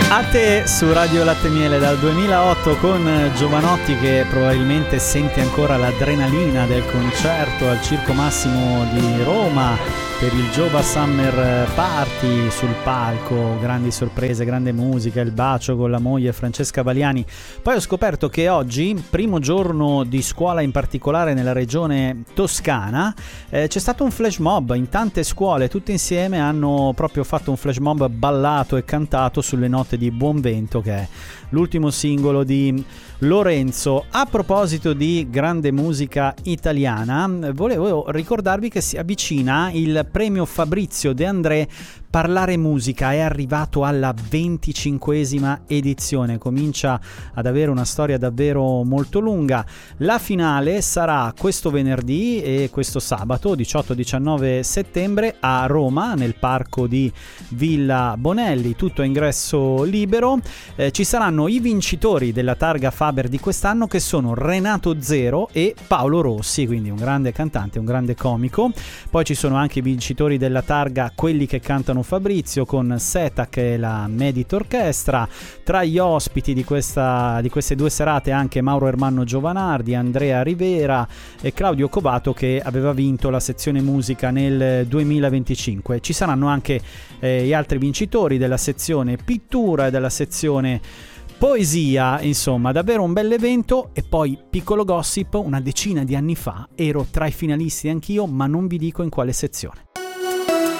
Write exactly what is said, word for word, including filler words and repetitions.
A te su Radio Latte Miele dal duemilaotto con Giovanotti, che probabilmente sente ancora l'adrenalina del concerto al Circo Massimo di Roma per il Giova Summer Party. Sul palco grandi sorprese, grande musica, il bacio con la moglie Francesca Valiani. Poi ho scoperto che oggi, primo giorno di scuola, in particolare nella regione toscana, eh, c'è stato un flash mob in tante scuole, tutte insieme hanno proprio fatto un flash mob ballato e cantato sulle note di Buon Vento, che è l'ultimo singolo di Lorenzo. A proposito di grande musica italiana, volevo ricordarvi che si avvicina il premio Fabrizio De André Parlare Musica. È arrivato alla venticinquesima edizione, comincia ad avere una storia davvero molto lunga. La finale sarà questo venerdì e questo sabato diciotto diciannove settembre a Roma, nel parco di Villa Bonelli, tutto a ingresso libero. Eh, ci saranno i vincitori della targa Faber di quest'anno, che sono Renato Zero e Paolo Rossi, quindi un grande cantante, un grande comico. Poi ci sono anche i vincitori della targa Quelli che cantano Fabrizio, con Seta, che è la Medit Orchestra. Tra gli ospiti di questa di queste due serate anche Mauro Ermanno Giovanardi, Andrea Rivera e Claudio Cobato, che aveva vinto la sezione musica nel duemilaventicinque. Ci saranno anche eh, gli altri vincitori della sezione pittura e della sezione poesia. Insomma, davvero un bell'evento. E poi, piccolo gossip, una decina di anni fa ero tra i finalisti anch'io, ma non vi dico in quale sezione.